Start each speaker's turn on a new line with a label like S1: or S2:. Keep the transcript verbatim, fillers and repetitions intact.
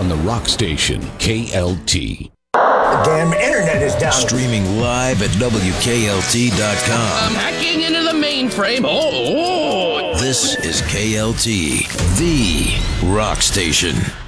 S1: on the rock station, K L T.
S2: The damn internet is down.
S3: Streaming live at W K L T dot com.
S4: I'm hacking into the mainframe. Oh, oh.
S3: This is K L T, the rock station.